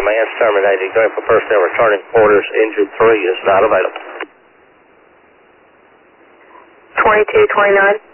command's terminated. Going for personnel returning quarters. Engine 3 is not available. 2229.